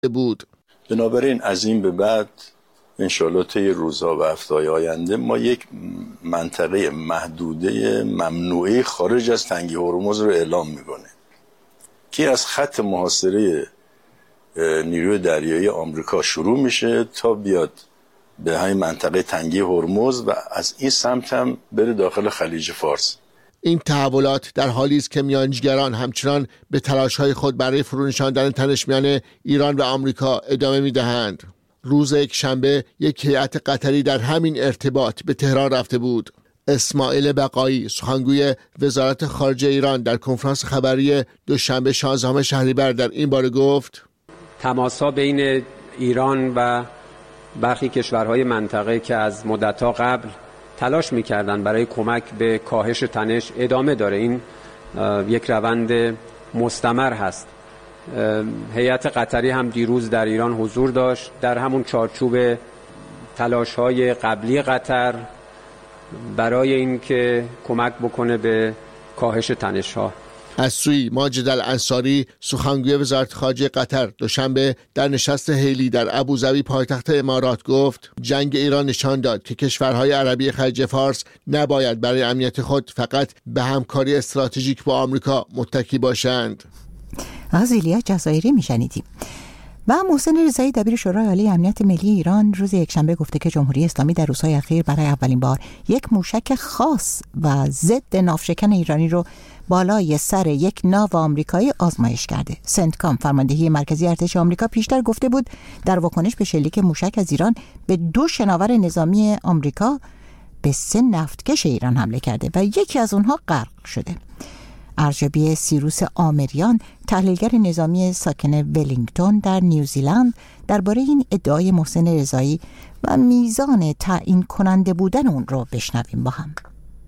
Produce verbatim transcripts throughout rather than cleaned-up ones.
بود. بنابراین از این به بعد انشالله طی روزها و هفته‌های آینده ما یک منطقه محدوده ممنوعه خارج از تنگه هرمز رو اعلام میکنه که از خط محاصره نیروی دریایی آمریکا شروع میشه تا بیاد به همین منطقه تنگه هرمز و از این سمت هم بره داخل خلیج فارس. این تحولات در حالی است که میانجیگران همچنان به تلاش‌های خود برای فرونشاندن تنش میان ایران و آمریکا ادامه می‌دهند. روز یک شنبه یک هیئت قطری در همین ارتباط به تهران رفته بود. اسماعیل بقایی سخنگوی وزارت خارجه ایران در کنفرانس خبری دوشنبه شانزدهم شهریور در این باره گفت: تماس‌ها بین ایران و برخی کشورهای منطقه که از مدت‌ها قبل تلاش می‌کردند برای کمک به کاهش تنش ادامه داره. این یک روند مستمر هست. هیئت قطری هم دیروز در ایران حضور داشت در همون چارچوب تلاش‌های قبلی قطر برای اینکه کمک بکنه به کاهش تنش‌ها. از سوی ماجد الانصاری سخنگوی وزارت خارجه قطر دوشنبه در نشست هیلی در ابوظبی پایتخت امارات گفت: جنگ ایران نشان داد که کشورهای عربی خلیج فارس نباید برای امنیت خود فقط به همکاری استراتژیک با آمریکا متکی باشند. از ایلیا جزایری میشنیدیم. و محسن رضایی دبیر شورای عالی امنیت ملی ایران روز یکشنبه گفته که جمهوری اسلامی در روزهای اخیر برای اولین بار یک موشک خاص و ضد ناوشکن ایرانی رو بالای سر یک ناو آمریکایی آزمایش کرده. سنتکام فرماندهی مرکزی ارتش آمریکا پیشتر گفته بود در واکنش به شلیک موشک از ایران به دو شناور نظامی آمریکا به سه نفتکش ایران حمله کرده و یکی از اونها غرق شده. ارجبی سیروس آمریان تحلیلگر نظامی ساکن ولینگتون در نیوزیلند درباره این ادعای محسن رضایی و میزان تعیین کننده بودن اون رو بشنویم با هم.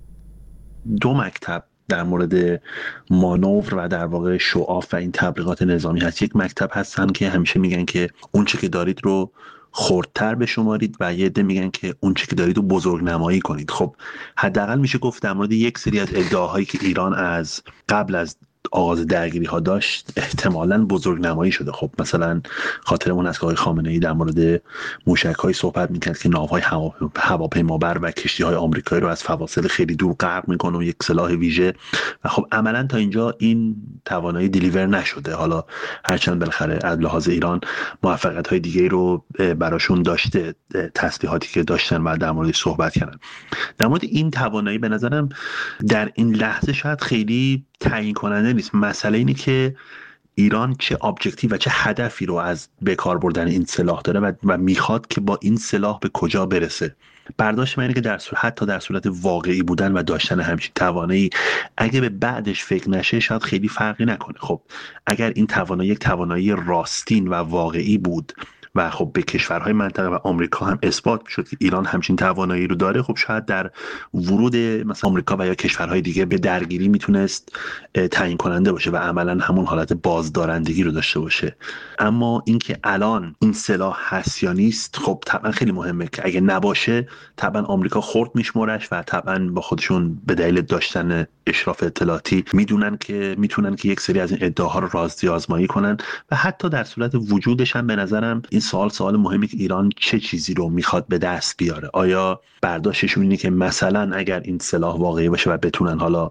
دو مکتب در مورد مانور و در واقع شعاف و این تبلیغات نظامی هست. یک مکتب هستن که همیشه میگن که اون چه که دارید رو خردتر بشمارید و یه عده میگن که اون چه که دارید رو بزرگ نمایی کنید. خب حداقل میشه گفت در مورد یک سری از ادعاهایی که ایران از قبل از آغاز درگیری ها داشت احتمالاً بزرگ نمایی شده. خب مثلا خاطرمون از که آقای خامنه‌ای در مورد موشک‌های صحبت می‌کرد که ناوهای هواپیمابر و کشتی‌های آمریکایی رو از فواصل خیلی دور غرق می‌کنه و یک سلاح ویژه، و خب عملاً تا اینجا این توانایی دیلیور نشده. حالا هرچند بالاخره از لحاظ ایران موفقیت‌های دیگه‌ای رو براشون داشته، تسلیحاتی که داشتن و در موردش صحبت کردن. در مورد این توانایی به نظرم در این لحظه شاید خیلی تعیین کننده نیست. مسئله اینه که ایران چه ابجکتیو و چه هدفی رو از به کار بردن این سلاح داره و, و میخواد که با این سلاح به کجا برسه. برداشت من اینه که در صورت حتی در صورت واقعی بودن و داشتن همچین توانایی اگه به بعدش فکر نشه شاید خیلی فرقی نکنه. خب اگر این توانایی یک توانایی راستین و واقعی بود و خب به کشورهای منطقه و آمریکا هم اثبات شد که ایران همچین توانایی رو داره، خب شاید در ورود مثلا آمریکا و یا کشورهای دیگه به درگیری میتونست تعیین کننده باشه و عملا همون حالت بازدارندگی رو داشته باشه. اما اینکه الان این سلاح هست یا نیست خب طبعا خیلی مهمه که اگه نباشه طبعا آمریکا خرد میشمرش و طبعا با خودشون به دلیل داشتن اشراف اطلاعاتی میدونن که میتونن که یک سری از این ادعاها رو رازی آزمایی کنن و حتی در صورت وجودش هم به نظرم این سوال سوال مهمی که ایران چه چیزی رو میخواد به دست بیاره. آیا برداشتشون اینه که مثلا اگر این سلاح واقعی باشه و بتونن حالا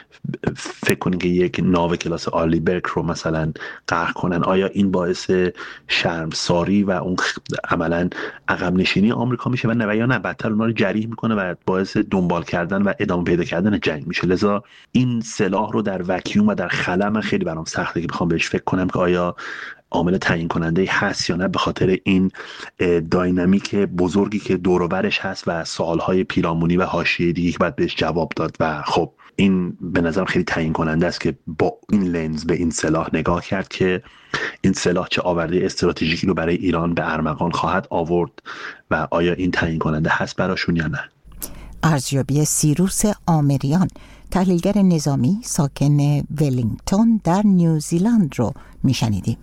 فکر کنین که یک ناو کلاس آرلی برگ رو مثلا غرق کنن، آیا این باعث شرمساری و اون عملا عقب نشینی آمریکا میشه و نه یا نه بدتر اونا رو جریح میکنه و باعث دنبال کردن و ادامه پیدا کردن جنگ میشه. لذا این سلاح رو در وکیوم و در خلا من خیلی برام سخته که بخوام بهش فکر کنم که آیا عامل تعیین کننده هست یا نه، به خاطر این داینامیک بزرگی که دور و برش هست و سوالهای پیرامونی و حاشیه‌ای دیگه که باید بهش جواب داد. و خب این به نظرم خیلی تعیین کننده است که با این لنز به این سلاح نگاه کرد که این سلاح چه آورده استراتژیکی رو برای ایران به ارمغان خواهد آورد و آیا این تعیین کننده هست براشون یا نه. ارزیابی سیروس آمریان تحلیلگر نظامی ساکن ولینگتون در نیوزیلند رو میشنیدیم.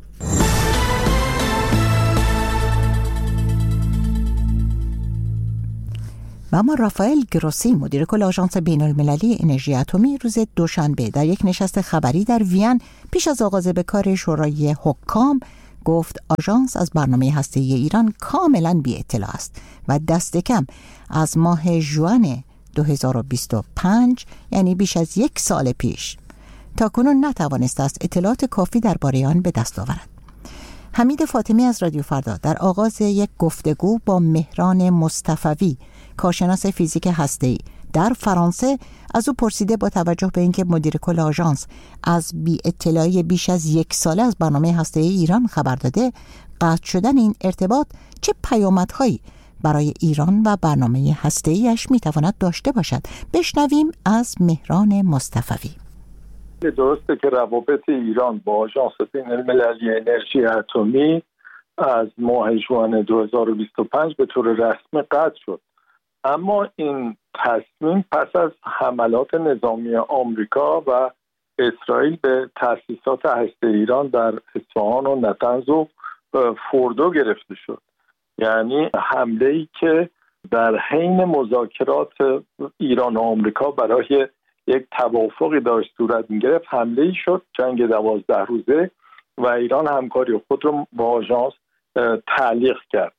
و اما رافائل گروسی مدیر کل آژانس بین‌المللی انرژی اتمی روز دوشنبه در یک نشست خبری در وین پیش از آغاز به کار شورای حکام گفت آژانس از برنامه هسته‌ای ایران کاملا بی اطلاع است و دست کم از ماه ژوئن دو هزار و بیست و پنج، یعنی بیش از یک سال پیش، تاکنون نتوانسته است اطلاعات کافی درباره آن به دست آورد. حمید فاطمی از رادیو فردا در آغاز یک گفتگو با مهران مصطفوی، کارشناس فیزیک هسته‌ای در فرانسه، از او پرسیده با توجه به اینکه مدیر کل آژانس از بی اطلاعی بیش از یک ساله از برنامه هسته‌ای ایران خبر داده، قطع شدن این ارتباط چه پیامدهایی برای ایران و برنامه هسته‌ایش میتواند داشته باشد. بشنویم از مهران مصطفوی. درسته که روابط ایران با آژانس بین‌المللی انرژی اتمی از ماه ژوئن دو هزار و بیست و پنج به طور رسمی قطع شد، اما این تصمیم پس از حملات نظامی آمریکا و اسرائیل به تأسیسات هسته ایران در اصفهان و نطنز و فوردو گرفته شد. یعنی حمله‌ای که در حین مذاکرات ایران و آمریکا برای یک توافقی داشت صورت می‌گرفت، حمله‌ای شد، جنگ دوازده روزه، و ایران همکاری خود رو با آژانس تعلیق کرد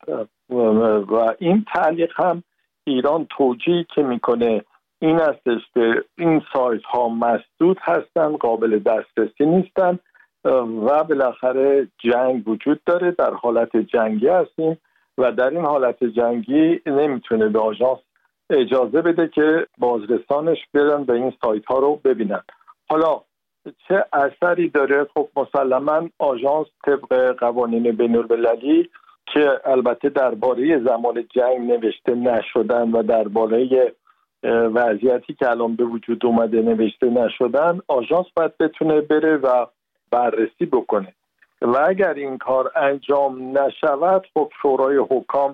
و این تعلیق هم ایران توجیهی که میکنه این استش که این سایت ها مسدود هستن، قابل دسترسی نیستن و بالاخره جنگ وجود داره، در حالت جنگی هستیم و در این حالت جنگی نمیتونه به آژانس اجازه بده که بازرسانش برن به این سایت ها رو ببینن. حالا چه اثری داره؟ خب مسلما آژانس طبق قوانین بین‌المللی که البته درباره زمان جنگ نوشته نشدن و درباره وضعیتی که الان به وجود اومده نوشته نشدن، آژانس باید بتونه بره و بررسی بکنه و اگر این کار انجام نشود، خب شورای حکام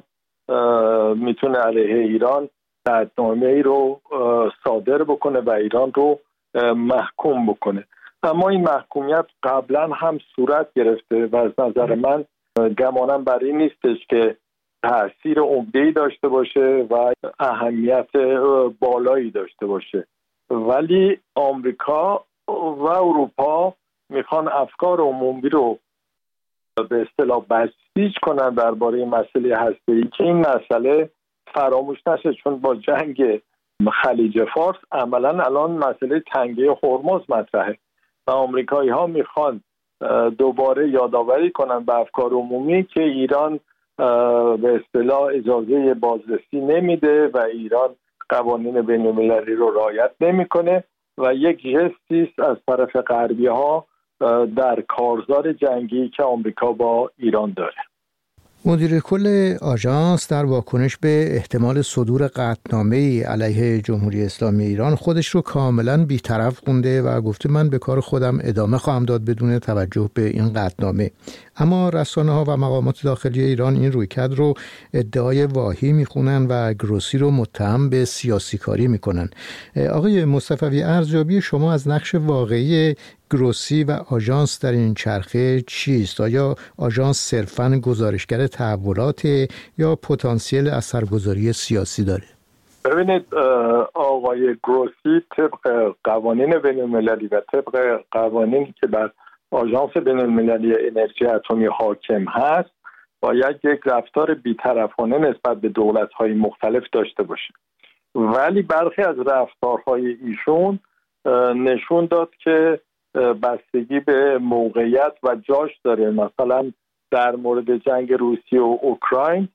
میتونه علیه ایران قطعنامه‌ای رو صادر بکنه و ایران رو محکوم بکنه. اما این محکومیت قبلا هم صورت گرفته و از نظر من گمانم برای این نیستش که تأثیر عمده‌ای داشته باشه و اهمیت بالایی داشته باشه، ولی آمریکا و اروپا میخوان افکار عمومی رو به اصطلاح بسیج کنن درباره مسئله هسته‌ای که این مسئله فراموش نشه، چون با جنگ خلیج فارس عملا الان مسئله تنگه هرمز مطرحه و آمریکایی ها میخوان دوباره یادآوری کنن به افکار عمومی که ایران به اصطلاح اجازه بازرسی نمیده و ایران قوانین بین‌المللی رو رعایت نمیکنه و یک جستی است از طرف غربی ها در کارزار جنگی که آمریکا با ایران داره. مدیر کل آژانس در واکنش به احتمال صدور قطعنامه‌ای علیه جمهوری اسلامی ایران خودش رو کاملا بی‌طرف خونده و گفته من به کار خودم ادامه خواهم داد بدون توجه به این قطعنامه. اما رسانه‌ها و مقامات داخلی ایران این رویکرد رو ادعای واهی میخونن و گروسی رو متهم به سیاسی کاری میکنن. آقای مصطفوی، ارزیابی شما از نقش واقعی گروسی و آژانس در این چرخه چیست؟ آیا آژانس صرفاً گزارشگر تحولات یا پتانسیل اثرگذاری سیاسی داره؟ ببینید، آقای گروسی طبق قوانین بین‌المللی و طبق قوانینی که بر آژانس بین‌المللی انرژی اتمی حاکم هست باید یک رفتار بی‌طرفانه نسبت به دولت‌های مختلف داشته باشه، ولی برخی از رفتارهای ایشون نشون داد که بستگی به موقعیت و جاش داره. مثلا در مورد جنگ روسیه و اوکراین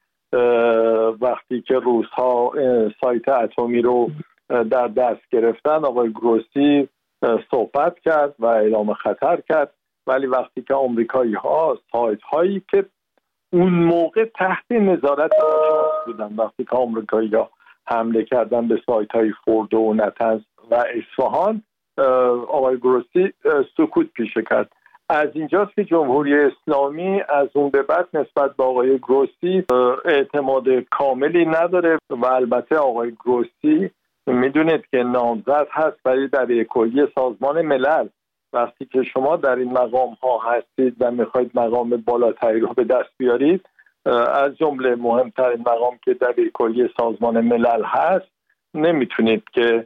وقتی که روس‌ها سایت اتمی رو در دست گرفتن، آقای گروسی صحبت کرد و اعلام خطر کرد، ولی وقتی که آمریکایی ها سایت هایی که اون موقع تحت نظارت آژانس بودن، وقتی که آمریکایی ها حمله کردن به سایت های فوردو و نطنز و اصفهان، آقای گروسی سکوت پیشه کرد. از اینجاست که جمهوری اسلامی از اون به بعد نسبت به آقای گروسی اعتماد کاملی نداره و البته آقای گروسی میدونید که نامزد هست برای دبیر کلی سازمان ملل. وقتی که شما در این مقام ها هستید و میخواید مقام بالاتری رو به دست بیارید، از جمله مهمترین مقام که دبیر کلی سازمان ملل هست، نمیتونید که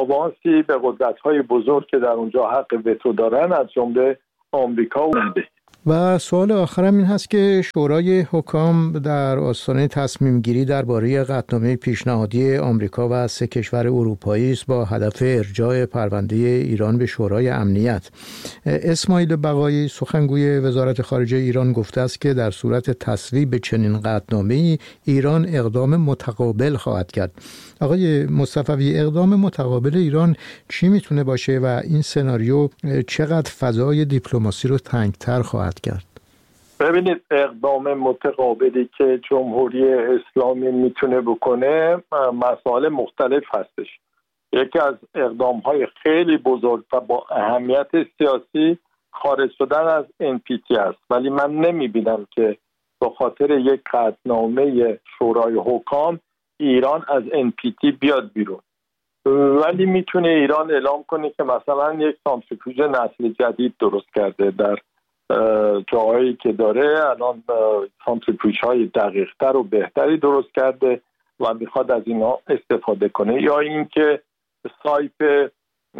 آوانسی به قدرت‌های بزرگ که در اونجا حق وتو دارن از جمله آمریکا و نده. و سوال آخرم این هست که شورای حکام در آستانه تصمیم گیری درباره قطعنامه پیشنهادی آمریکا و سه کشور اروپایی است با هدف ارجاع پرونده ایران به شورای امنیت. اسماعیل بقایی سخنگوی وزارت خارجه ایران گفته است که در صورت تصویب چنین قطعنامه‌ای ایران اقدام متقابل خواهد کرد. آقای مصطفوی، اقدام متقابل ایران چی میتونه باشه و این سناریو چقدر فضای دیپلماسی رو تنگتر خواهد کرد؟ ببینید، اقدام متقابلی که جمهوری اسلامی میتونه بکنه مسائل مختلف هستش. یکی از اقدامهای خیلی بزرگ و با اهمیت سیاسی خارج شدن از ان پی تی است، ولی من نمیبینم که به خاطر یک قطعنامه شورای حکام ایران از ان پی تی بیاد بیرون. ولی میتونه ایران اعلام کنه که مثلا یک سانتریفیوژ نسل جدید درست کرده در جاهایی که داره، الان سانتریفیوژهای دقیق‌تر و بهتری درست کرده و میخواد از اینا استفاده کنه، یا اینکه سایپ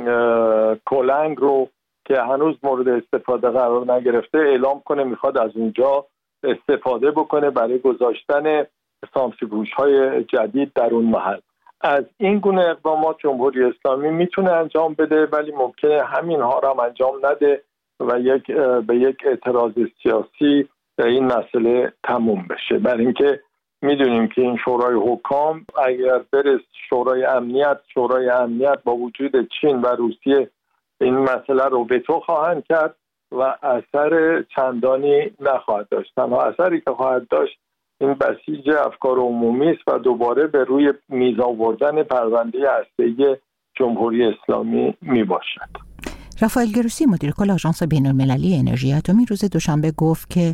کلنگ رو که هنوز مورد استفاده قرار نگرفته اعلام کنه میخواد از اونجا استفاده بکنه برای گذاشتن سانتریفیوژهای جدید در اون محل. از این گونه اقدامات جمهوری اسلامی میتونه انجام بده، ولی ممکنه همین ها را هم انجام نده و یک به یک اعتراض سیاسی این مسئله تموم بشه. برای اینکه میدونیم که این شورای حکام اگر بره شورای امنیت، شورای امنیت با وجود چین و روسیه این مسئله رو وتو خواهند کرد و اثر چندانی نخواهد داشت. تنها اثری که خواهد داشت این بسیج افکار عمومی است و دوباره به روی میز آوردن پرونده هسته‌ای جمهوری اسلامی می باشد. رافائل گروسی مدیر کل آژانس بین‌المللی انرژی اتمی روز دوشنبه گفت که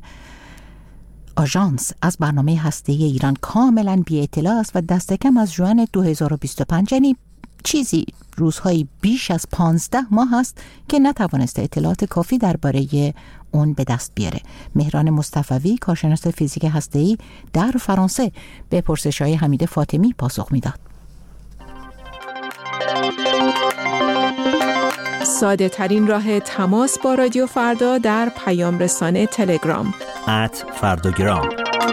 آژانس از برنامه هسته‌ای ایران کاملا بی اطلاع است و دست کم از ژوئن دو هزار و بیست و پنج، یعنی چیزی روزهایی بیش از پانزده ماه است که نتوانسته اطلاعات کافی درباره اون به دست بیاره. مهران مصطفوی کارشناس فیزیک هسته‌ای در فرانسه به پرسش‌های حمید فاطمی پاسخ میداد. ساده ترین راه تماس با رادیو فردا در پیام رسانه تلگرام ات فرداگرام.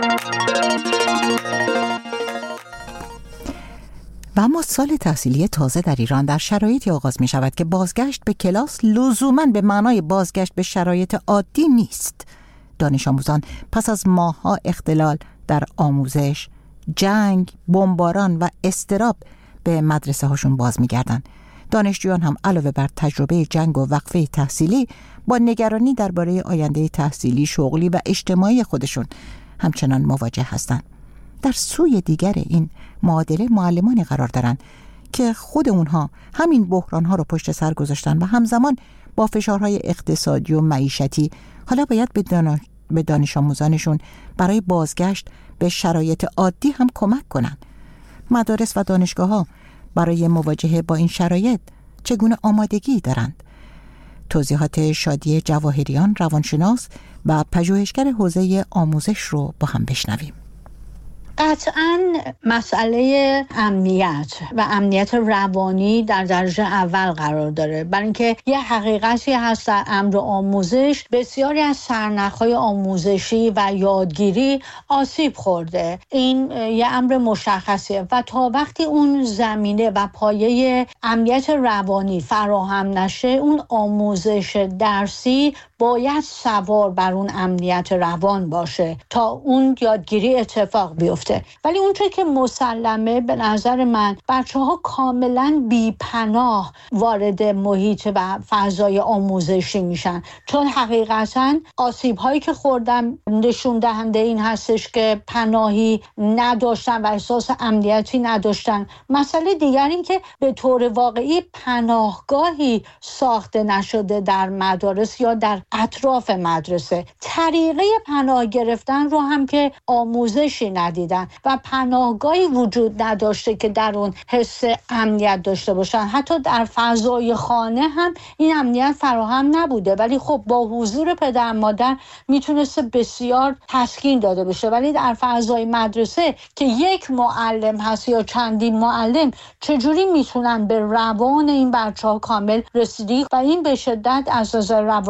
و اما سال تحصیلی تازه در ایران در شرایطی آغاز می شود که بازگشت به کلاس لزوماً به معنای بازگشت به شرایط عادی نیست. دانش آموزان پس از ماه‌ها اختلال در آموزش، جنگ، بمباران و اضطراب به مدرسه هاشون باز می گردن. دانشجویان هم علاوه بر تجربه جنگ و وقفه تحصیلی با نگرانی درباره آینده تحصیلی، شغلی و اجتماعی خودشون همچنان مواجه هستند. در سوی دیگر این معادله معلمانی قرار دارند که خود اونها همین بحرانها رو پشت سر گذاشتن و همزمان با فشارهای اقتصادی و معیشتی حالا باید به دانش, به دانش آموزانشون برای بازگشت به شرایط عادی هم کمک کنند. مدارس و دانشگاه‌ها برای مواجهه با این شرایط چگونه آمادگی دارند؟ توضیحات شادی جواهریان، روانشناس و پژوهشگر حوزه آموزش رو با هم بشنویم. قطعاً مسئله امنیت و امنیت روانی در درجه اول قرار داره، برای اینکه یه حقیقتی هست در امر آموزش، بسیاری از سرنخ‌های آموزشی و یادگیری آسیب خورده. این یه امر مشخصه و تا وقتی اون زمینه و پایه امنیت روانی فراهم نشه، اون آموزش درسی باید سوار بر اون امنیت روان باشه تا اون یادگیری اتفاق بیفته. ولی اونطور که مسلمه به نظر من بچه‌ها کاملا بی‌پناه وارد محیط و فضای آموزشی میشن، چون حقیقتا آسیب‌هایی که خوردن نشون دهنده این هستش که پناهی نداشتن و احساس امنیتی نداشتن. مسئله دیگر این که به طور واقعی پناهگاهی ساخته نشده در مدارس یا در اطراف مدرسه. طریقه پناه گرفتن رو هم که آموزشی ندیدن و پناهگاهی وجود نداشته که در اون حس امنیت داشته باشن. حتی در فضای خانه هم این امنیت فراهم نبوده، ولی خب با حضور پدر مادر میتونسته بسیار تسکین داده بشه. ولی در فضای مدرسه که یک معلم هست یا چندین معلم، چجوری میتونن به روان این بچه‌ها کامل رسیدگی و این به شدت از نظر روانی برای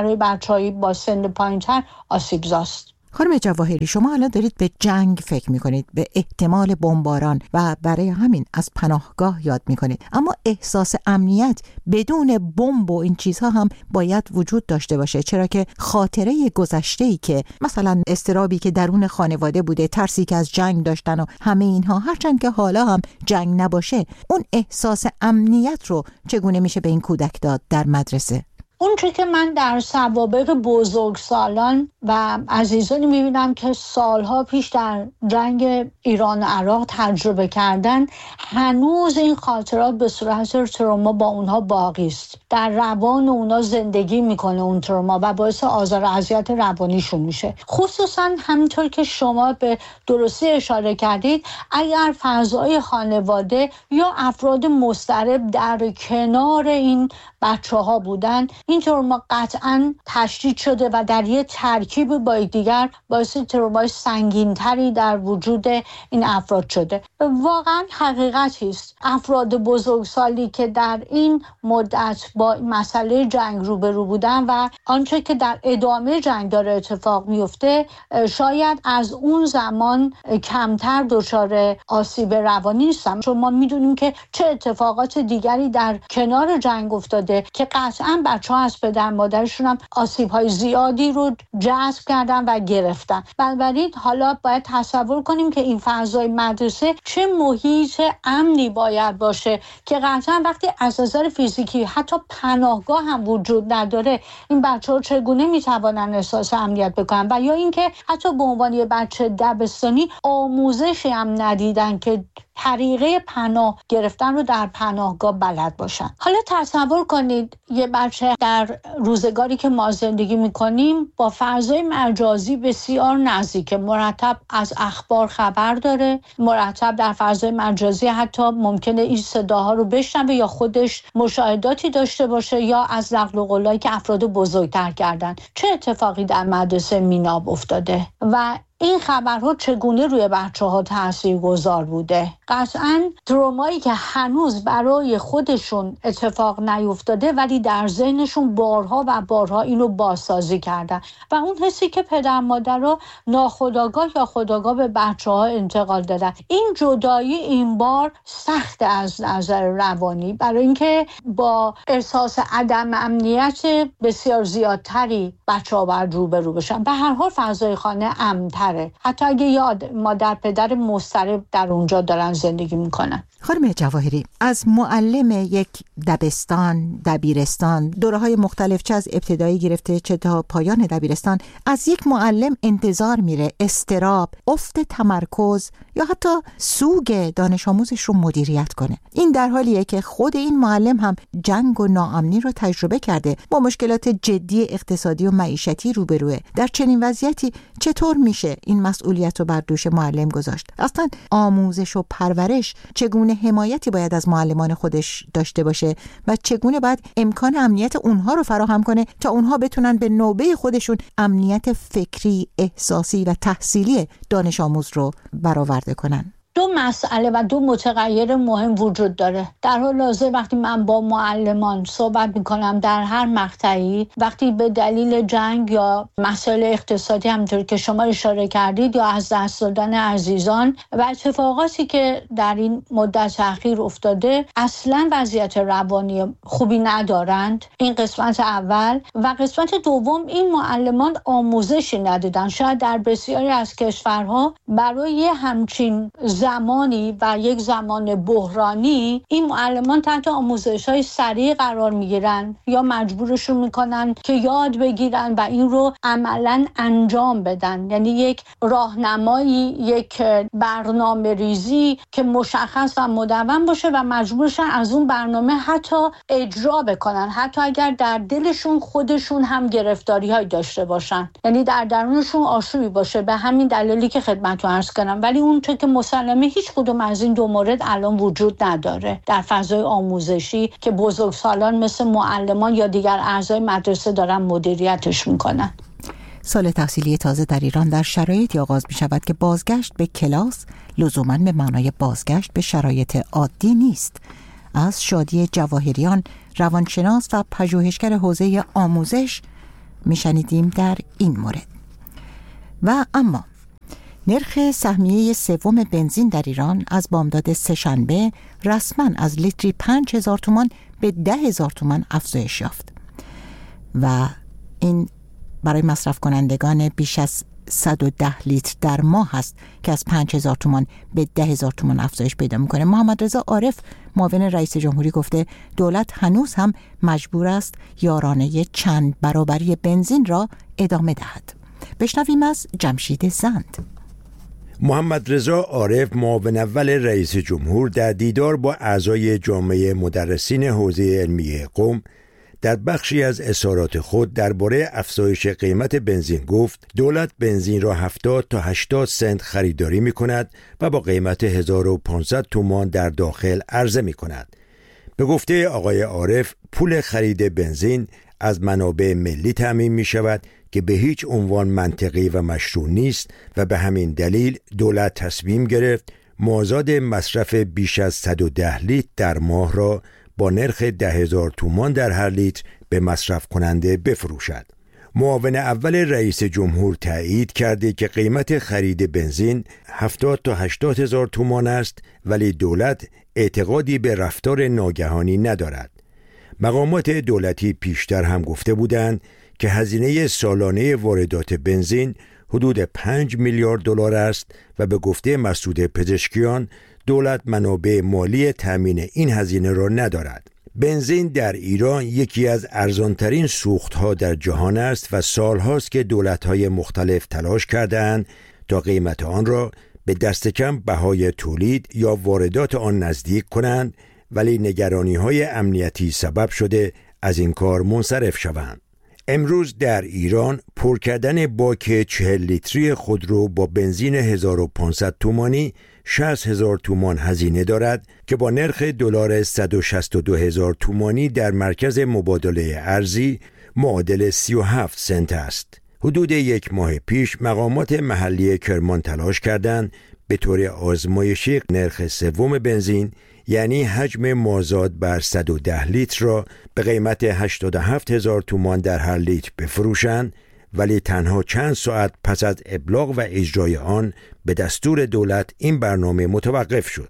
برای بچه‌های با سن پایین‌تر آسیبزاست. خانم جواهری، شما الان دارید به جنگ فکر میکنید، به احتمال بمباران و برای همین از پناهگاه یاد میکنید، اما احساس امنیت بدون بمب و این چیزها هم باید وجود داشته باشه، چرا که خاطره گذشته‌ای که مثلا اضطرابی که درون خانواده بوده، ترسی که از جنگ داشتن و همه اینها، هرچند که حالا هم جنگ نباشه، اون احساس امنیت رو چگونه میشه به این کودک داد در مدرسه؟ اون چیزی که من در سوابق بزرگسالان و عزیزانی میبینم که سالها پیش در جنگ ایران و عراق تجربه کردن، هنوز این خاطرات به صورت تروما با اونها باقی است. در روان اونها زندگی میکنه اون تروما و باعث آزار و اذیت روانیشون میشه. خصوصا همینطور که شما به درستی اشاره کردید، اگر فضای خانواده یا افراد مضطرب در کنار این بچه ها بودن، این تروما قطعاً تشدید شده و در یه ترکیب با دیگر باعث ترومای سنگین‌تری در وجود این افراد شده. واقعاً حقیقتی است افراد بزرگسالی که در این مدت با مسئله جنگ روبرو بودن و آنچه که در ادامه جنگ داره اتفاق میفته، شاید از اون زمان کمتر دچار آسیب روانی نیستن. چون ما میدونیم که چه اتفاقات دیگری در کنار جنگ افتاده که قطعاً بچه‌ها از پدر مادرشون هم آسیب‌های زیادی رو جذب کردن و گرفتن. بنابراین حالا باید تصور کنیم که این فضای مدرسه چه محیط امنی باید باشه که قطعاً وقتی از نظر فیزیکی حتی پناهگاه هم وجود نداره، این بچه‌ها چگونه میتوانن احساس امنیت بکنن؟ و یا اینکه حتی به عنوان یه بچه دبستانی آموزشی هم ندیدن که طریقه پناه گرفتن رو در پناهگاه بلد باشن. حالا تصور کنید یه بچه در روزگاری که ما زندگی میکنیم با فضای مجازی بسیار نزدیک، مرتب از اخبار خبر داره، مرتب در فضای مجازی حتی ممکنه این صداها رو بشنوه یا خودش مشاهداتی داشته باشه یا از نقل و قولایی که افراد بزرگتر کردن. چه اتفاقی در مدرسه میناب افتاده و این خبرها چگونه روی بچه‌ها تاثیرگذار بوده؟ قطعاً ترومایی که هنوز برای خودشون اتفاق نیفتاده ولی در ذهنشون بارها و بارها اینو بازسازی کردن و اون حسی که پدر مادرها ناخودآگاه یا خودآگاه به بچه‌ها انتقال دادن. این جدایی این بار سخت از نظر روانی، برای اینکه با احساس عدم امنیت بسیار زیادتری بچه‌ها باید روبرو بشن. به هر حال فضای خانه امن‌تر، حتی اگه یاد مادر پدر مضطرب در اونجا دارن زندگی میکنن. خانم جواهری، از معلم یک دبستان، دبیرستان، دوره‌های مختلف چه از ابتدایی گرفته چه تا پایان دبیرستان، از یک معلم انتظار میره اضطراب، افت تمرکز یا حتی سوگ دانش آموزش رو مدیریت کنه. این در حالیه که خود این معلم هم جنگ و ناامنی رو تجربه کرده، با مشکلات جدی اقتصادی و معیشتی روبروه. در چنین وضعیتی چطور میشه این مسئولیت رو بر دوش معلم گذاشت؟ اصلا آموزش و پرورش چگونه حمایتی باید از معلمان خودش داشته باشه و چگونه باید امکان امنیت اونها رو فراهم کنه تا اونها بتونن به نوبه خودشون امنیت فکری، احساسی و تحصیلی دانش آموز رو برآورده کنن؟ دو مسئله و دو متغیر مهم وجود داره. در حال حاضر وقتی من با معلمان صحبت میکنم در هر مقطعی، وقتی به دلیل جنگ یا مسائل اقتصادی همونطور که شما اشاره کردید یا از دست دادن عزیزان و اتفاقاتی که در این مدت اخیر افتاده اصلا وضعیت روانی خوبی ندارند، این قسمت اول. و قسمت دوم، این معلمان آموزشی ندیدن. شاید در بسیاری از کشورها برای همچین زمانی و یک زمان بحرانی این معلمان تحت آموزش‌های سریع قرار میگیرن یا مجبورشون میکنن که یاد بگیرن و این رو عملاً انجام بدن. یعنی یک راهنمایی، یک برنامه ریزی که مشخص و مدون باشه و مجبورشن از اون برنامه حتی اجرا بکنن، حتی اگر در دلشون خودشون هم گرفتاری‌های داشته باشن، یعنی در درونشون آشوبی باشه. به همین دلیلی که خدمتتون عرض کردم. ولی اون چه که مسلمه هیچ کدوم از این دو مورد الان وجود نداره در فضای آموزشی که بزرگسالان مثل معلمان یا دیگر اعضای مدرسه دارن مدیریتش میکنن. سال تحصیلی تازه در ایران در شرایطی آغاز می شود که بازگشت به کلاس لزوماً به معنای بازگشت به شرایط عادی نیست. از شادی جواهریان، روانشناس و پژوهشگر حوزه آموزش میشنیدیم در این مورد. و اما نرخ سهمیه سوم بنزین در ایران از بامداد سه‌شنبه رسما از لیتری پنج هزار تومان به ده هزار تومان افزایش یافت و این برای مصرف کنندگان بیش از صد و ده لیتر در ماه هست که از پنج هزار تومان به ده هزار تومان افزایش پیدا میکنه. محمد رضا عارف معاون رئیس جمهوری گفته دولت هنوز هم مجبور است یارانه چند برابری بنزین را ادامه دهد. بشنویم از جمشید زند. محمد رضا عارف معاون اول رئیس جمهور در دیدار با اعضای جامعه مدرسین حوزه علمی قم در بخشی از اظهارات خود درباره افزایش قیمت بنزین گفت دولت بنزین را هفتاد تا هشتاد سنت خریداری می کند و با قیمت هزار و پانصد تومان در داخل عرضه می کند. به گفته آقای عارف پول خرید بنزین از منابع ملی تامین می شود که به هیچ عنوان منطقی و مشروع نیست و به همین دلیل دولت تصمیم گرفت مازاد مصرف بیش از صد و ده لیتر در ماه را با نرخ ده هزار تومان در هر لیتر به مصرف کننده بفروشد. معاون اول رئیس جمهور تایید کرده که قیمت خرید بنزین هفتاد تا هشتاد هزار تومان است ولی دولت اعتقادی به رفتار ناگهانی ندارد. مقامات دولتی پیشتر هم گفته بودند که هزینه سالانه واردات بنزین حدود پنج میلیارد دلار است و به گفته مسعود پزشکیان دولت منابع مالی تامین این هزینه را ندارد. بنزین در ایران یکی از ارزانترین سوختها در جهان است و سالهاست که دولت‌های مختلف تلاش کرده‌اند تا قیمت آن را به دست کم بهای تولید یا واردات آن نزدیک کنند ولی نگرانی‌های امنیتی سبب شده از این کار منصرف شوند. امروز در ایران پر کردن باک چهل لیتری خودرو با بنزین هزار و پانصد تومانی شصت هزار تومان هزینه دارد که با نرخ دلار صد و شصت و دو هزار تومانی در مرکز مبادله ارزی معادل سی و هفت سنت است. حدود یک ماه پیش مقامات محلی کرمان تلاش کردند به طور آزمایشی نرخ سوم بنزین یعنی حجم مازاد بر صد و ده لیتر را به قیمت هشتاد و هفت هزار تومان در هر لیتر بفروشند ولی تنها چند ساعت پس از ابلاغ و اجرای آن به دستور دولت این برنامه متوقف شد.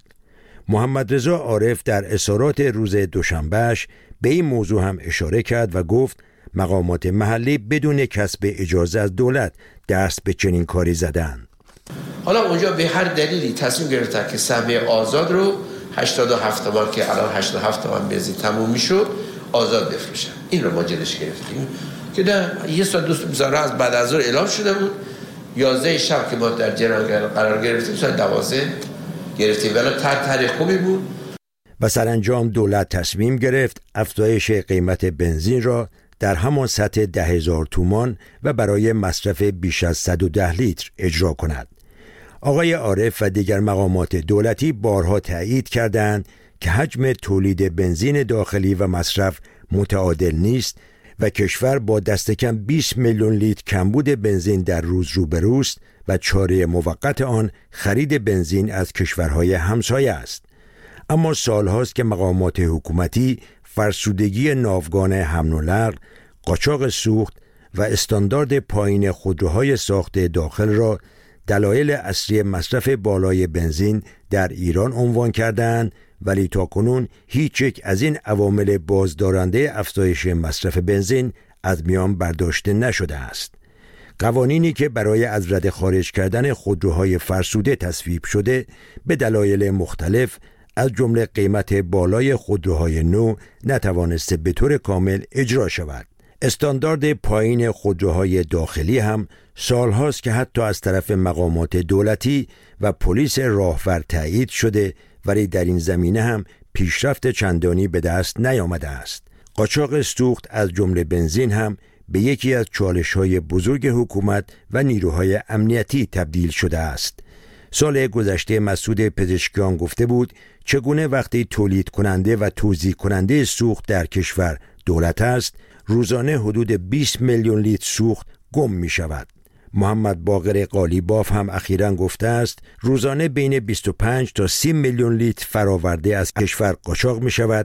محمد رضا عارف در اظهارات روز دوشنبهش به این موضوع هم اشاره کرد و گفت مقامات محلی بدون کسب اجازه از دولت دست به چنین کاری زدند. حالا اونجا به هر دلیلی تصمیم گرفتن که سهمیه آزاد رو هشتاد و هفت تومان که الان هشتاد و هفت تومان بنزین تموم میشد آزاد بفروشن. این رو ما جلوش گرفتیم که نه یه ساعت دوست میذاره از بعد از ظهر اعلام شده بود یازده شب که ما در جریان قرار گرفتیم ساعت دوازده گرفتیم ولی تر تاریخ خوبی بود و سرانجام دولت تصمیم گرفت افزایش قیمت بنزین را در همان سطح ده هزار تومان و برای مصرف بیش از صد و ده لیتر اجرا کند. آقای عارف و دیگر مقامات دولتی بارها تایید کردند که حجم تولید بنزین داخلی و مصرف متعادل نیست و کشور با دست کم بیست میلیون لیتر کمبود بنزین در روز روبروست و چاره موقت آن خرید بنزین از کشورهای همسایه است. اما سالهاست که مقامات حکومتی فرسودگی ناوگان حمل و نقل، قاچاق سوخت و استاندارد پایین خودروهای ساخته داخل را دلایل اصلی مصرف بالای بنزین در ایران عنوان کردند ولی تاکنون هیچ یک از این عوامل بازدارنده افزایش مصرف بنزین از میان برداشته نشده است. قوانینی که برای از رده خارج کردن خودروهای فرسوده تصویب شده به دلایل مختلف از جمله قیمت بالای خودروهای نو نتوانسته به طور کامل اجرا شود. استاندارد پایین خودروهای داخلی هم سالهاست که حتی از طرف مقامات دولتی و پلیس راهور تایید شده ولی در این زمینه هم پیشرفت چندانی به دست نیامده است. قاچاق سوخت از جمله بنزین هم به یکی از چالش‌های بزرگ حکومت و نیروهای امنیتی تبدیل شده است. سال گذشته مسعود پزشکیان گفته بود چگونه وقتی تولید کننده و توزیع کننده سوخت در کشور دولت است روزانه حدود بیست میلیون لیتر سوخت گم می شود. محمد باقر قالیباف هم اخیراً گفته است روزانه بین بیست و پنج تا سی میلیون لیتر فراورده از کشور قاچاق می شود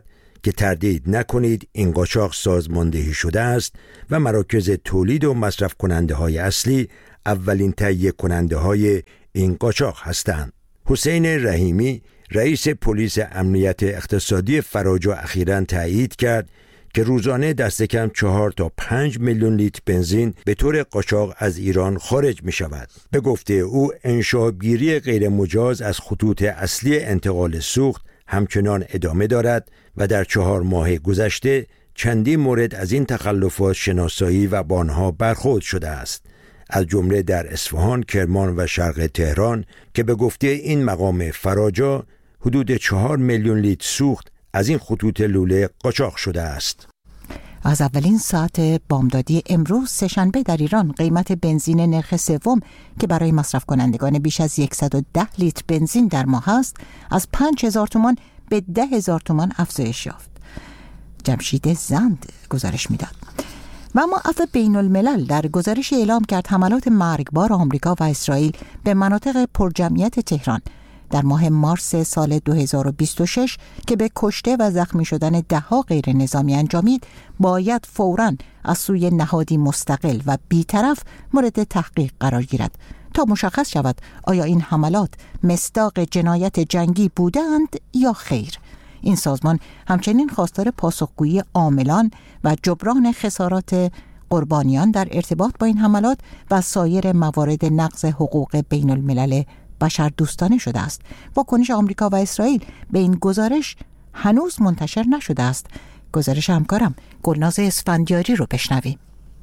که تردید نکنید این قاچاق سازماندهی شده است و مراکز تولید و مصرف کننده های اصلی اولین تهیه کننده های این قاچاق هستند. حسین رحیمی رئیس پلیس امنیت اقتصادی فراجا اخیراً تایید کرد که روزانه دست کم چهار تا پنج میلیون لیتر بنزین به طور قاچاق از ایران خارج می شود. به گفته او انشابگیری غیر مجاز از خطوط اصلی انتقال سوخت همچنان ادامه دارد و در چهار ماه گذشته چندین مورد از این تخلفات شناسایی و با آنها برخورد شده است، از جمله در اصفهان، کرمان و شرق تهران که به گفته این مقام فراجا حدود چهار میلیون لیتر سوخت از این خطوط لوله قاچاق شده است. از اولین ساعت بامدادی امروز سه‌شنبه در ایران قیمت بنزین نرخ سوم که برای مصرف کنندگان بیش از صد و ده لیتر بنزین در ماه است از پنج هزار تومان به ده هزار تومان افزایش یافت. جمشید زند گزارش میداد. و اما عفو بین الملل در گزارش اعلام کرد حملات مرگبار آمریکا و اسرائیل به مناطق پرجمعیت تهران در ماه مارس سال دو هزار و بیست و شش که به کشته و زخمی شدن ده‌ها غیر نظامی انجامید باید فوراً از سوی نهادی مستقل و بی‌طرف مورد تحقیق قرار گیرد تا مشخص شود آیا این حملات مصداق جنایت جنگی بودند یا خیر. این سازمان همچنین خواستار پاسخگویی عاملان و جبران خسارات قربانیان در ارتباط با این حملات و سایر موارد نقض حقوق بین الملل بشر دوستانه شده است. واکنش آمریکا و اسرائیل به این گزارش هنوز منتشر نشده است. گزارش همکارم گلناز اسفندیاری رو بشنویم.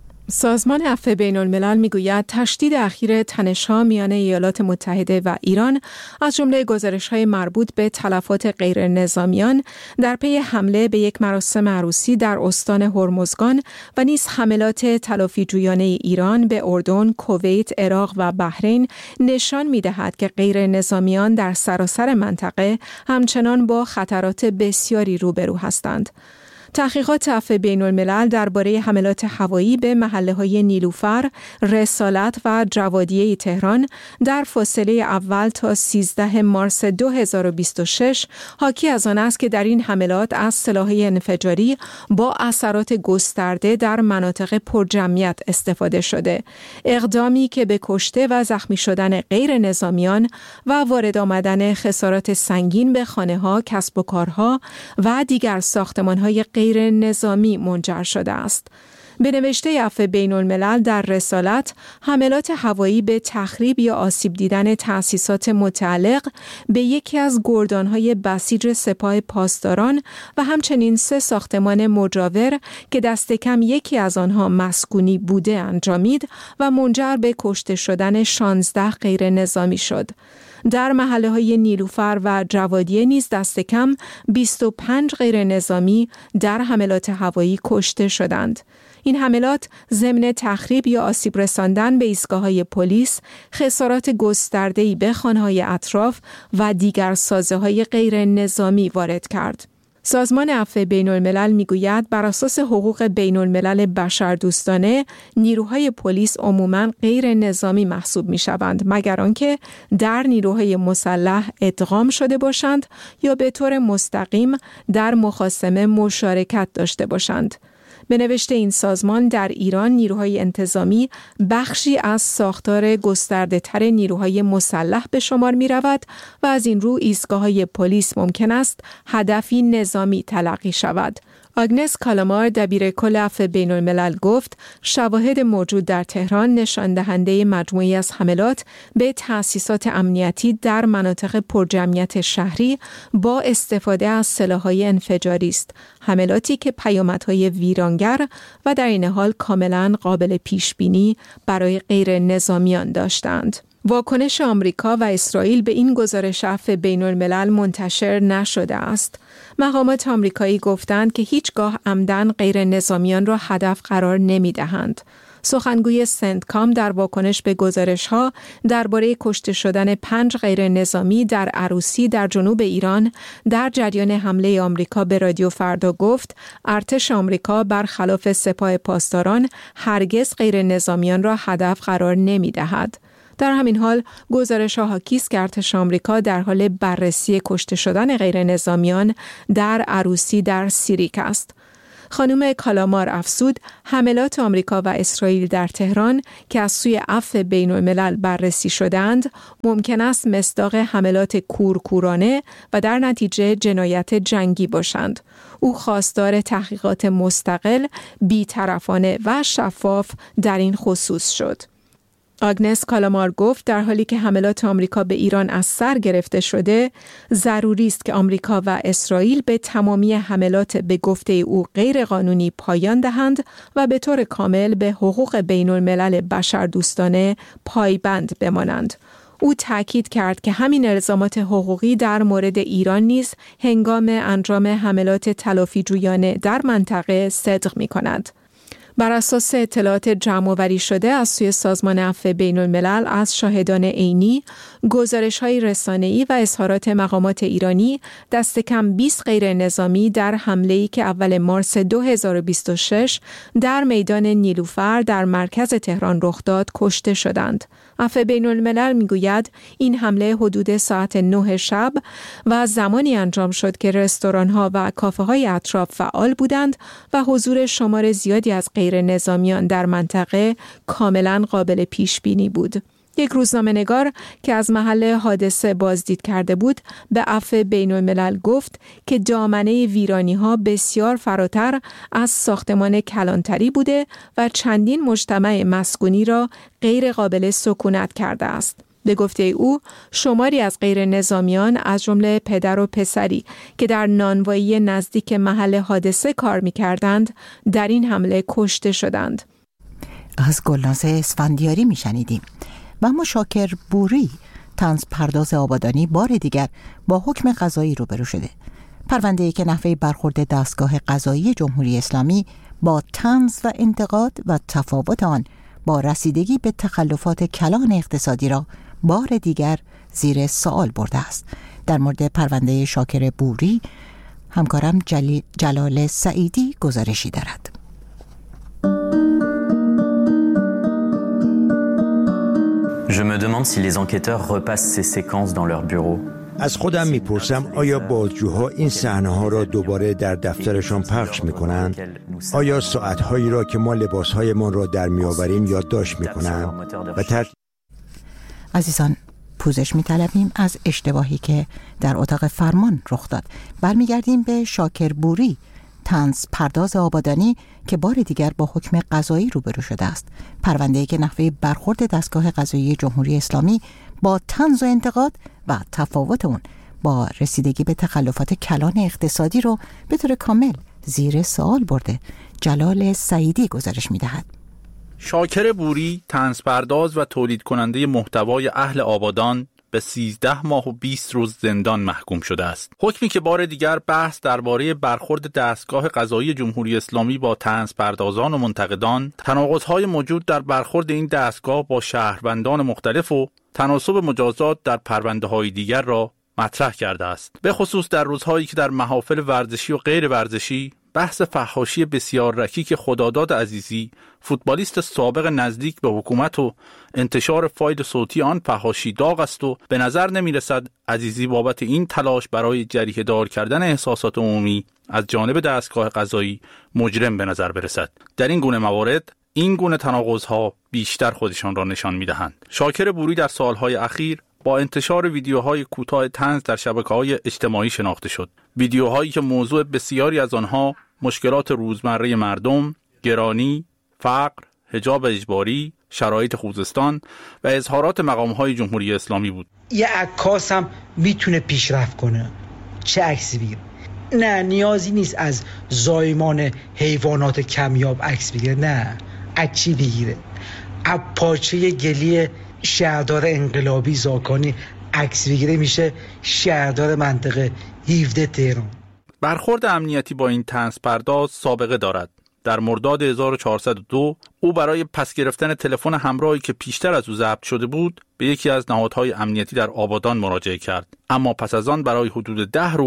سازمان عفو بین الملل میگوید تشدید اخیر تنش‌ها میان ایالات متحده و ایران از جمله گزارش‌های مربوط به تلفات غیر نظامیان در پی حمله به یک مراسم عروسی در استان هرمزگان و نیز حملات تلافی جویانه ایران به اردن، کویت، عراق و بحرین نشان می‌دهد که غیر نظامیان در سراسر منطقه همچنان با خطرات بسیاری روبرو هستند. تحقیقات عفو بین الملل درباره حملات هوایی به محله‌های نیلوفر، رسالت و جوادیه تهران در فاصله اول تا سیزده مارس دو هزار و بیست و شش حاکی از آن است که در این حملات از سلاح‌های انفجاری با اثرات گسترده در مناطق پرجمعیت استفاده شده. اقدامی که به کشته و زخمی شدن غیر نظامیان و وارد آمدن خسارات سنگین به خانه‌ها، کسب و کارها و دیگر ساختمان‌های غیر نظامی منجر شده است. به نوشته عفو بین الملل در رسالت، حملات هوایی به تخریب یا آسیب دیدن تأسیسات متعلق به یکی از گردانهای بسیج سپاه پاسداران و همچنین سه ساختمان مجاور که دست کم یکی از آنها مسکونی بوده انجامید و منجر به کشته شدن شانزده غیر نظامی شد. در محله‌های نیلوفر و جوادیه نیز دست کم بیست و پنج غیر نظامی در حملات هوایی کشته شدند. این حملات ضمن تخریب یا آسیب رساندن به ایستگاه‌های پلیس، خسارات گسترده‌ای به خانه‌های اطراف و دیگر سازه‌های غیر نظامی وارد کرد. سازمان عفو بین الملل میگوید بر اساس حقوق بین الملل بشردوستانه نیروهای پلیس عموماً غیر نظامی محسوب می شوند مگر آنکه در نیروهای مسلح ادغام شده باشند یا به طور مستقیم در مخاصمه مشارکت داشته باشند. به نوشته این سازمان در ایران نیروهای انتظامی بخشی از ساختار گسترده تر نیروهای مسلح به شمار می رود و از این رو ایستگاه‌های پلیس ممکن است هدفی نظامی تلقی شود. آگنس کالامار دبیرکل عفو بین الملل گفت شواهد موجود در تهران نشان دهنده مجموعی از حملات به تأسیسات امنیتی در مناطق پرجمعیت شهری با استفاده از سلاح‌های انفجاری است. حملاتی که پیامدهای ویرانگر و در این حال کاملاً قابل پیشبینی برای غیر نظامیان داشتند. واکنش آمریکا و اسرائیل به این گزارش عفو بین الملل منتشر نشده است. مقامات آمریکایی گفتند که هیچگاه عمدن غیر نظامیان را هدف قرار نمی دهند. سخنگوی سنتکام در واکنش به گزارش‌ها درباره کشته شدن پنج غیر نظامی در عروسی در جنوب ایران در جریان حمله آمریکا به رادیو فردا گفت ارتش آمریکا برخلاف سپاه پاسداران هرگز غیر نظامیان را هدف قرار نمی دهد. در همین حال گزارش‌ها حاکی است که ارتش آمریکا در حال بررسی کشته شدن غیر نظامیان در عروسی در سیریک است. خانم کالامار افزود حملات آمریکا و اسرائیل در تهران که از سوی عفو بین الملل بررسی شدند ممکن است مصداق حملات کورکورانه و در نتیجه جنایت جنگی باشند. او خواستار تحقیقات مستقل، بی‌طرفانه و شفاف در این خصوص شد. آگنس کالامار گفت در حالی که حملات آمریکا به ایران از سر گرفته شده، ضروری است که آمریکا و اسرائیل به تمامی حملات به گفته او غیر قانونی پایان دهند و به طور کامل به حقوق بین الملل بشردوستانه پایبند بمانند. او تاکید کرد که همین الزامات حقوقی در مورد ایران نیز هنگام انجام حملات تلافی‌جویانه در منطقه صدق می‌کند. بر اساس اطلاعات جمع‌آوری شده از سوی سازمان عفو بین الملل از شاهدان عینی، گزارش‌های رسانه‌ای و اظهارات مقامات ایرانی، دست کم بیست غیر نظامی در حمله‌ای که اول مارس دو هزار و بیست و شش در میدان نیلوفر در مرکز تهران رخ داد کشته شدند. عفو بین الملل میگوید این حمله حدود ساعت نه شب و زمانی انجام شد که رستوران‌ها و کافه‌های اطراف فعال بودند و حضور شمار زیادی از غیر نظامیان در منطقه کاملا قابل پیش بینی بود. یک روزنامه‌نگار که از محل حادثه بازدید کرده بود به عفو بین الملل گفت که دامنه ویرانی‌ها بسیار فراتر از ساختمان کلانتری بوده و چندین مجتمع مسکونی را غیر قابل سکونت کرده است. به گفته او شماری از غیر نظامیان از جمله پدر و پسری که در نانوایی نزدیک محل حادثه کار می‌کردند در این حمله کشته شدند. از گلناز اسفندیاری می‌شنیدیم. و اما شاکر بوری، طنز پرداز آبادانی، بار دیگر با حکم قضایی روبرو شده. پرونده‌ای که نحوه برخورد دستگاه قضایی جمهوری اسلامی با طنز و انتقاد و تفاوت آن با رسیدگی به تخلفات کلان اقتصادی را بار دیگر زیر سوال برده است. در مورد پرونده شاکر بوری همکارم جلی جلال سعیدی گزارشی دارد. Je me demande si les enquêteurs repassent ces séquences dans leur bureau. از خودم میپرسم آیا بازجوها این صحنه‌ها را دوباره در دفترشان پخش میکنند؟ آیا ساعت‌هایی را که ما لباس‌هایمان را در میآوریم یادداشت میکنند؟ و تر... عزیزان، پوزش میطلبیم از اشتباهی که در اتاق فرمان رخ داد. برمیگردیم به شاکر بوری، طنز پرداز آبادانی که بار دیگر با حکم قضایی روبرو شده است. پرونده‌ای که نحوه برخورد دستگاه قضایی جمهوری اسلامی با طنز و انتقاد و تفاوت اون با رسیدگی به تخلفات کلان اقتصادی رو به طور کامل زیر سوال برده. جلال سعیدی گزارش می‌دهد. شاکر بوری، طنز پرداز و تولید کننده محتوای اهل آبادان، به سیزده ماه و بیست روز زندان محکوم شده است. حکمی که بار دیگر بحث درباره برخورد دستگاه قضایی جمهوری اسلامی با طنز پردازان و منتقدان، تناقض‌های موجود در برخورد این دستگاه با شهروندان مختلف و تناسب مجازات در پرونده‌های دیگر را مطرح کرده است. به خصوص در روزهایی که در محافل ورزشی و غیر ورزشی بحث فحاشی بسیار رکیک خداداد عزیزی، فوتبالیست سابق نزدیک به حکومت و انتشار فایل صوتی آن فحاشی داغ است و به نظر نمی رسد عزیزی بابت این تلاش برای جریحه دار کردن احساسات عمومی از جانب دستگاه قضایی مجرم به نظر برسد. در این گونه موارد این گونه تناقض‌ها بیشتر خودشان را نشان می‌دهند. شاکر بوری در سالهای اخیر با انتشار ویدیوهای کوتاه طنز در شبکه‌های اجتماعی شناخته شد. ویدیوهایی که موضوع بسیاری از آنها مشکلات روزمره مردم، گرانی، فقر، حجاب اجباری، شرایط خوزستان و اظهارات مقام‌های جمهوری اسلامی بود. یه عکاس هم میتونه پیشرفت کنه. چه عکسی بگیره؟ نه، نیازی نیست از زایمان حیوانات کمیاب عکس بگیره. نه، از چی بگیره؟ از پارچه گلی شهردار انقلابی زاکانی عکس بگیره، میشه شهردار منطقه هفده تهران. برخورد امنیتی با این طنز پرداز سابقه دارد. در مرداد هزار و چهارصد و دو او برای پس گرفتن تلفن همراهی که پیشتر از او ضبط شده بود به یکی از نهادهای امنیتی در آبادان مراجعه کرد، اما پس از آن برای حدود ده روز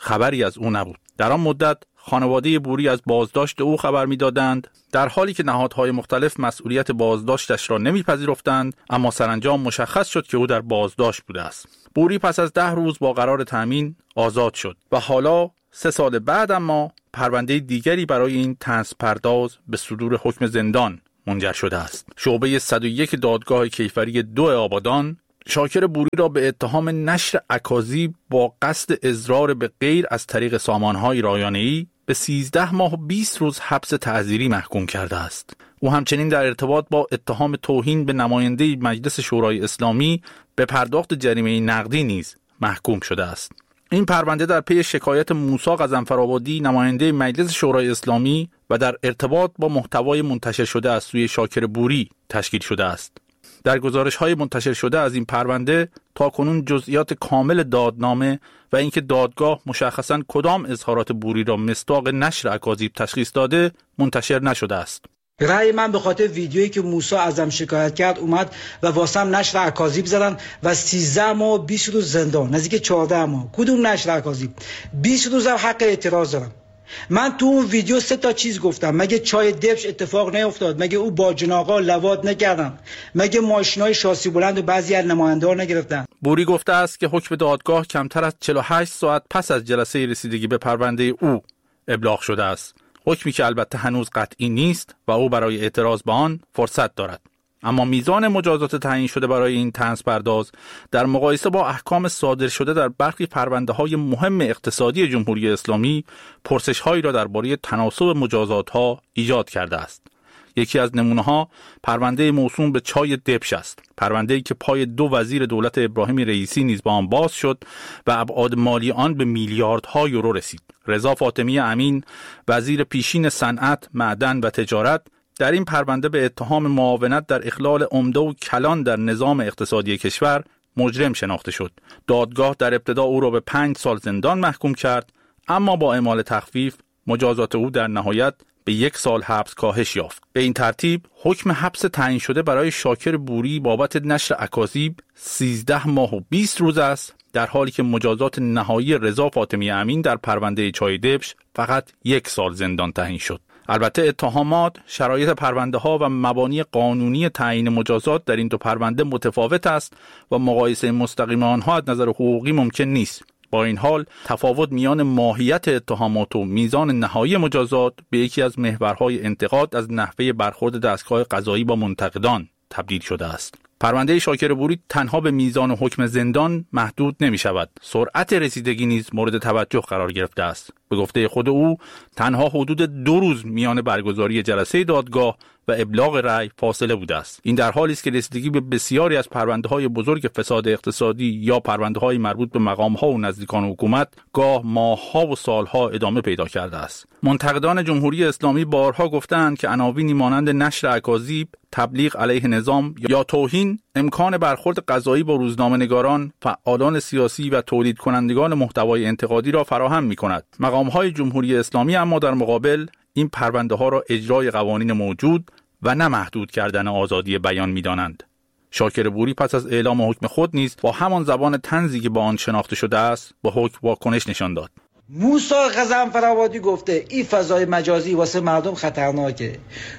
خبری از او نبود. در آن مدت خانواده بوری از بازداشت او خبر می‌دادند، در حالی که نهادهای مختلف مسئولیت بازداشتش را نمی‌پذیرفتند، اما سرانجام مشخص شد که او در بازداشت بوده است. بوری پس از ده روز با قرار تأمین آزاد شد و حالا سه سال بعد اما پرونده دیگری برای این طنز پرداز به صدور حکم زندان منجر شده است. شعبه صد و یک دادگاه کیفری دو آبادان شاکر بوری را به اتهام نشر اکاذیب با قصد اضرار به غیر از طریق سامانهای رایانه‌ای به سیزده ماه و بیست روز حبس تعزیری محکوم کرده است. او همچنین در ارتباط با اتهام توهین به نماینده مجلس شورای اسلامی به پرداخت جریمه نقدی نیز محکوم شده است. این پرونده در پی شکایت موسی غضنفرآبادی نماینده مجلس شورای اسلامی و در ارتباط با محتوای منتشر شده از سوی شاکر بوری تشکیل شده است. در گزارش‌های منتشر شده از این پرونده تاکنون جزئیات کامل دادنامه و اینکه دادگاه مشخصاً کدام اظهارات بوری را مصداق نشر اکاذیب تشخیص داده منتشر نشده است. رأی من به خاطر ویدیویی که موسی ازم شکایت کرد اومد و واسم نشر اکاذیب زدن و سیزده ماه و بیست روز زندان، نزدیک چهارده ماه. کدوم نشر اکاذیب؟ بیست روز حق اعتراض دارم. من تو اون ویدیو سه تا چیز گفتم. مگه چای دبش اتفاق نیفتاد؟ مگه او با جناقا لواط نکردن؟ مگه ماشینای شاسی بلند و بعضی از نماینده‌ها نگرفتن؟ بوری گفته است که حکم دادگاه کمتر از چهل و هشت ساعت پس از جلسه رسیدگی به پرونده او ابلاغ شده است. حکمی که البته هنوز قطعی نیست و او برای اعتراض به آن فرصت دارد. اما میزان مجازات تعیین شده برای این طنز پرداز در مقایسه با احکام صادر شده در برخی پرونده‌های مهم اقتصادی جمهوری اسلامی پرسش‌هایی را درباره تناسب مجازات‌ها ایجاد کرده است. یکی از نمونه‌ها پرونده موسوم به چای دبش است. پرونده‌ای که پای دو وزیر دولت ابراهیم رئیسی نیز با آن باز شد و ابعاد مالی آن به میلیاردها یورو رسید. رضا فاطمی امین، وزیر پیشین صنعت، معدن و تجارت، در این پرونده به اتهام معاونت در اخلال عمده و کلان در نظام اقتصادی کشور مجرم شناخته شد. دادگاه در ابتدا او را به پنج سال زندان محکوم کرد، اما با اعمال تخفیف مجازات او در نهایت به یک سال حبس کاهش یافت. به این ترتیب حکم حبس تعیین شده برای شاکر بوری بابت نشر اکاذیب سیزده ماه و بیست روز است، در حالی که مجازات نهایی رضا فاطمی امین در پرونده چای دبش فقط یک سال زندان تعیین شد. البته اتهامات، شرایط پرونده ها و مبانی قانونی تعیین مجازات در این دو پرونده متفاوت است و مقایسه مستقیم آنها از نظر حقوقی ممکن نیست. با این حال تفاوت میان ماهیت اتهامات و میزان نهایی مجازات به یکی از محورهای انتقاد از نحوه برخورد دستگاه قضایی با منتقدان تبدیل شده است. پرونده شاکر بوری تنها به میزان و حکم زندان محدود نمی شود. سرعت رسیدگی نیز مورد توجه قرار گرفته است. به گفته خود او تنها حدود دو روز میان برگزاری جلسه دادگاه و ابلاغ رأی فاصله بوده است. این در حالی است که رسیدگی به بسیاری از پرونده‌های بزرگ فساد اقتصادی یا پرونده‌های مربوط به مقام‌ها و نزدیکان حکومت گاه ماه‌ها و سال‌ها ادامه پیدا کرده است. منتقدان جمهوری اسلامی بارها گفتند که عناوینی مانند نشر اکاذیب، تبلیغ علیه نظام یا توهین امکان برخورد قضایی با روزنامه‌نگاران، فعالان سیاسی و تولید کنندگان محتوای انتقادی را فراهم می‌کند. مقام‌های جمهوری اسلامی اما در مقابل این پرونده ها را اجرای قوانین موجود و نه محدود کردن آزادی بیان می‌دانند. شاکر بوری پس از اعلام حکم خود نیز با همان زبان طنزی که با آن شناخته شده است با حکم واکنش نشان داد. موسی غضنفرآبادی گفته این فضای مجازی واسه مردم خطرناکه.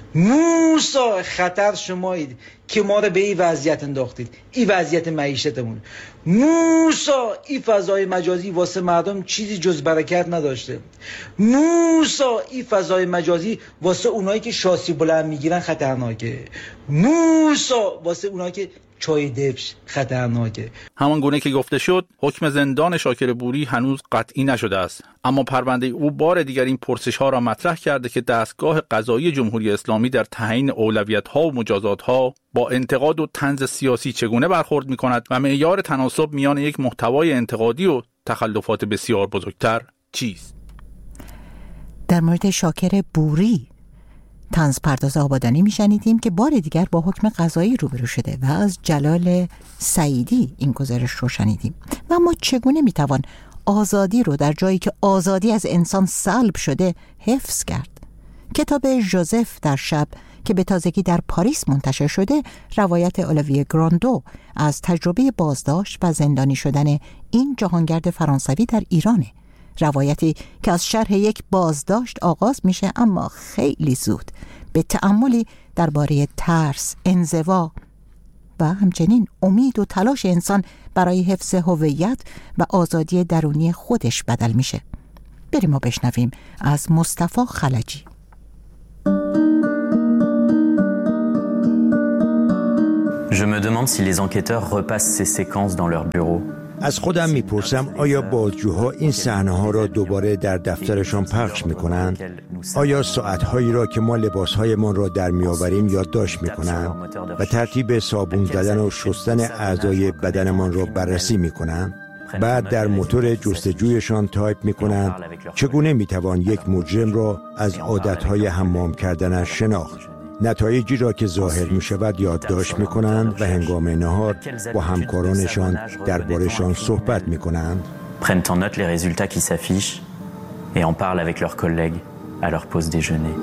موسی خطر شمایید که ما رو به این وضعیت انداختید، این وضعیت معیشتمون. موسی این فضای مجازی واسه مردم چیزی جز برکت نداشته. موسی این فضای مجازی واسه اونایی که شاسی بلند میگیرن خطرناکه. موسی واسه اونایی که چای دبش خطرناکه. همان گونه که گفته شد حکم زندان شاکر بوری هنوز قطعی نشده است، اما پرونده او بار دیگر این پرسش ها را مطرح کرده که دستگاه قضایی جمهوری اسلامی در تعیین اولویت ها و مجازات ها با انتقاد و طنز سیاسی چگونه برخورد می کند و معیار تناسب میان یک محتوای انتقادی و تخلفات بسیار بزرگتر چیست. در مورد شاکر بوری طنز پرداز آبادانی میشنیدیم که بار دیگر با حکم قضایی روبرو شده و از جلال سعیدی این گزارش رو شنیدیم. و اما چگونه میتوان آزادی رو در جایی که آزادی از انسان سلب شده حفظ کرد؟ کتاب ژوزف در شب که به تازگی در پاریس منتشر شده روایت اولیویه گراندو از تجربه بازداشت و زندانی شدن این جهانگرد فرانسوی در ایرانه روایتی که از شرح یک بازداشت آغاز میشه، اما خیلی زود به تأملی درباره ترس، انزوا و همچنین امید و تلاش انسان برای حفظ هویت و آزادی درونی خودش بدل میشه. بریم و بشنویم از مصطفی خلجی. Je me demande si les enquêteurs repassent ces séquences dans leur bureau. از خودم میپرسم آیا بازجوها این صحنه‌ها را دوباره در دفترشان پخش میکنند؟ آیا ساعت‌هایی را که ما لباس‌هایمان را در میآوریم یادداشت میکنند و ترتیب صابون زدن و شستن اعضای بدنمان را بررسی میکنند؟ بعد در موتور جستجویشان تایپ میکنند چگونه میتوان یک مجرم را از عادت‌های حمام کردنش شناخت؟ نتایجی را که ظاهر می شود یادداشت می کنند و هنگام نهار با همکارانشان درباره‌شان صحبت می کنند. Prennent en note les résultats qui s'affichent et en parlent avec leurs collègues à leur pause déjeuner.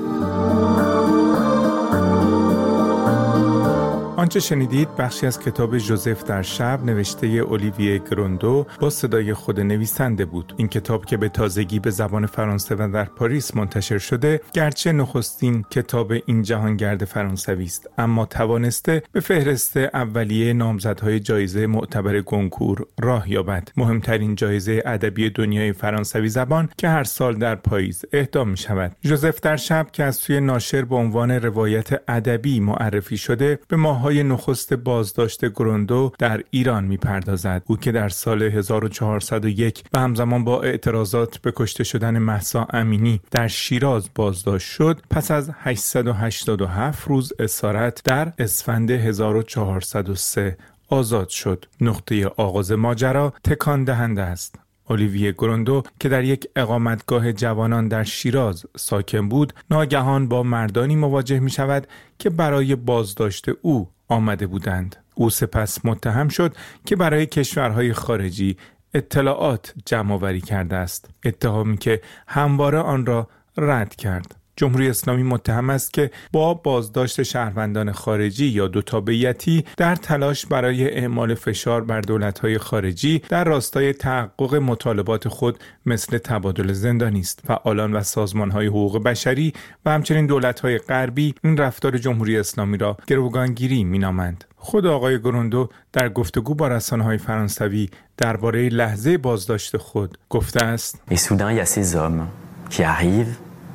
آنچه شنیدید بخشی از کتاب ژوزف در شب نوشته اولیویه گروندو با صدای خود نویسنده بود. این کتاب که به تازگی به زبان فرانسه و در پاریس منتشر شده، گرچه نخستین کتاب این جهانگرد فرانسوی است، اما توانسته به فهرست اولیه نامزدهای جایزه معتبر گونکور راه یابد، مهمترین جایزه ادبی دنیای فرانسوی زبان که هر سال در پاییز اهدا می شود. ژوزف در شب که از سوی ناشر به عنوان روایت ادبی معرفی شده، به ماه‌های نخست بازداشت گروندو در ایران می‌پردازد. او که در سال هزار و چهارصد و یک و همزمان با اعتراضات به کشته شدن مهسا امینی در شیراز بازداشت شد، پس از هشتصد و هشتاد و هفت روز اسارت در اسفند هزار و چهارصد و سه آزاد شد. نقطه آغاز ماجرا تکان دهنده است. اولیویه گروندو که در یک اقامتگاه جوانان در شیراز ساکن بود، ناگهان با مردانی مواجه می شود که برای بازداشت او آمده بودند. او سپس متهم شد که برای کشورهای خارجی اطلاعات جمع آوری کرده است، اتهامی که همواره آن را رد کرد. جمهوری اسلامی متهم است که با بازداشت شهروندان خارجی یا دو تابعیتی در تلاش برای اعمال فشار بر دولت‌های خارجی در راستای تحقق مطالبات خود مثل تبادل زندانی است. فعالان و سازمان‌های حقوق بشری و همچنین دولت‌های غربی این رفتار جمهوری اسلامی را گروگانگیری می‌نامند. خود آقای گروندو در گفتگو با رسانه‌های فرانسوی درباره لحظه بازداشت خود گفته است: Et soudain il y a ces hommes qui arrivent.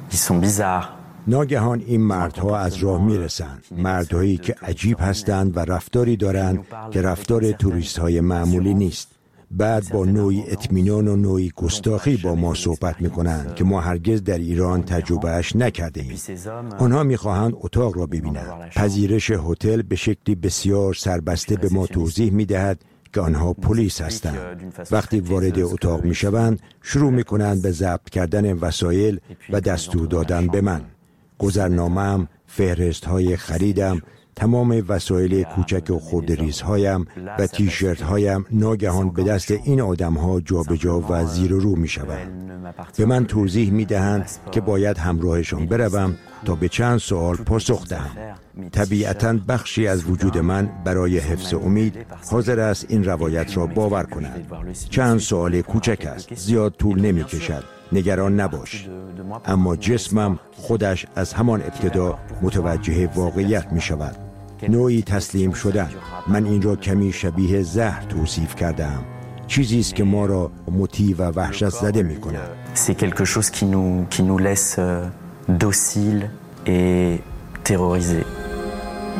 ناگهان این مردها از راه میرسند، مردهایی که عجیب هستند و رفتاری دارند که رفتار توریست های معمولی نیست. بعد با نوعی اطمینان و نوعی گستاخی با ما صحبت میکنند که ما هرگز در ایران تجربهش نکرده ایم. آنها میخواهند اتاق را ببینند. پذیرش هتل به شکلی بسیار سربسته به ما توضیح میدهد که آنها پلیس هستند. وقتی وارد اتاق می شوند شروع می کنند به ضبط کردن وسایل و دستور دادن به من. گذرنامه‌ام، فهرست های خریدم، تمام وسایل کوچک و خردریزهایم و تیشرت هایم ناگهان به دست این آدم ها جا به جا و زیر و رو می شوند. به من توضیح می دهند که باید همراهشان بروم تا به چند سوال پاسخ دهم. طبیعتاً بخشی از وجود من برای حفظ امید حاضر است این روایت را باور کند. چند سوال کوچک است، زیاد طول نمی کشد، نگران نباش. اما جسمم خودش از همان ابتدا متوجه واقعیت می شود. نوعی تسلیم شدن. من این را کمی شبیه زهر توصیف کردم. چیزی است که ما را مطیع و وحشت زده می کند. C'est quelque chose qui nous qui nous laisse docile et terrorisé.